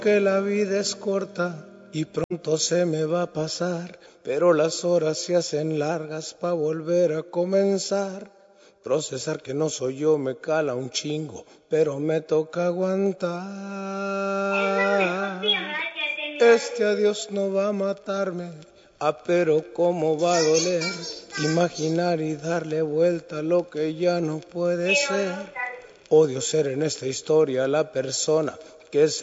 Que la vida es corta y pronto se me va a pasar, pero las horas se hacen largas pa' volver a comenzar. Procesar que no soy yo me cala un chingo, pero me toca aguantar. Este adiós no va a matarme, pero cómo va a doler imaginar y darle vuelta a lo que ya no puede ser. Odio ser en esta historia la persona que se